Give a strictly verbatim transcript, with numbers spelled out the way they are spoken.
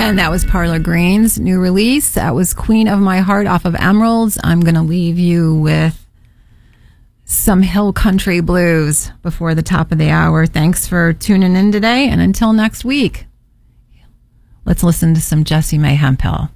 And that was Parlor Green's new release. That was Queen of My Heart off of Emeralds. I'm going to leave you with some Hill Country Blues before the top of the hour. Thanks for tuning in today. And until next week, let's listen to some Jessie Mae Hemphill.